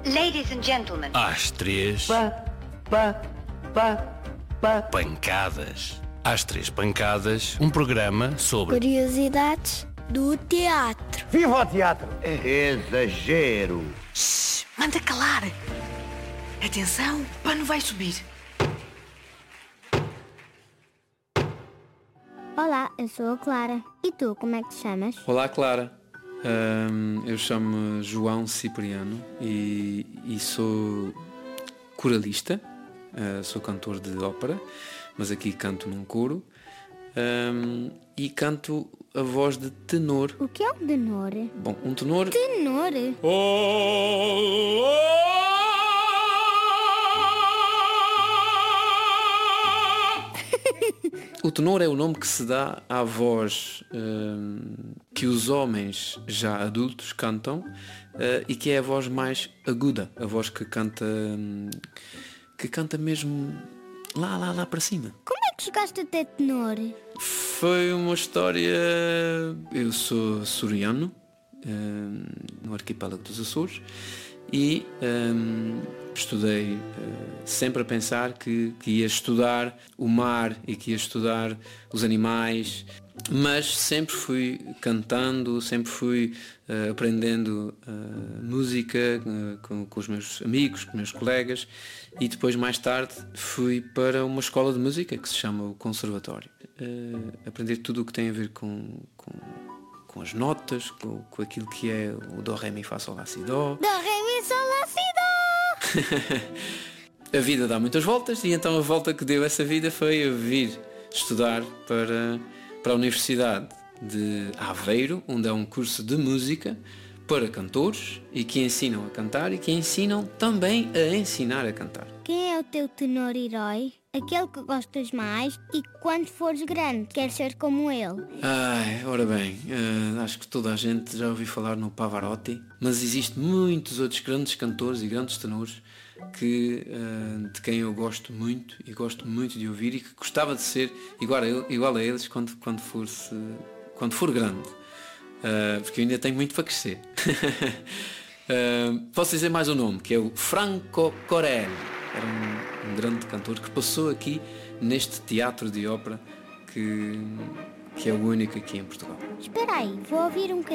Ladies and gentlemen. Às 3. Pancadas. Às 3 pancadas, um programa sobre curiosidades do teatro. Viva o teatro! Exagero! Shhh, manda calar! Atenção, o pano vai subir. Olá, eu sou a Clara. E tu, como é que te chamas? Olá, Clara. Eu chamo-me João Cipriano e sou coralista, sou cantor de ópera, mas aqui canto num coro, e canto a voz de tenor. O que é um tenor? Bom, um tenor... Tenor? O tenor é o nome que se dá à voz que os homens já adultos cantam, e que é a voz mais aguda, a voz que canta mesmo lá para cima. Como é que chegaste a ter tenor? Foi uma história... Eu sou açoriano, no arquipélago dos Açores, e estudei sempre a pensar que ia estudar o mar e que ia estudar os animais, mas sempre fui cantando, sempre fui aprendendo música com os meus amigos, com os meus colegas, e depois mais tarde fui para uma escola de música que se chama o Conservatório, aprender tudo o que tem a ver com as notas, com aquilo que é o Dó, Ré, Mi, Fá, Sol, Lá, Si, Dó. Dó, Ré, Mi, Sol, Lá, Si, Dó. A vida dá muitas voltas, e então a volta que deu essa vida foi a vir estudar para a Universidade de Aveiro, onde é um curso de música para cantores e que ensinam a cantar e que ensinam também a ensinar a cantar. Quem é o teu tenor herói? Aquele que gostas mais e que quando fores grande queres ser como ele? Ora bem, acho que toda a gente já ouviu falar no Pavarotti, mas existem muitos outros grandes cantores e grandes tenores de quem eu gosto muito e gosto muito de ouvir, e que gostava de ser igual a eles quando for grande, porque eu ainda tenho muito para crescer. Posso dizer mais um nome, que é o Franco Corelli. Era um grande cantor que passou aqui neste teatro de ópera que é o único aqui em Portugal. Espera aí, vou ouvir um bocadinho.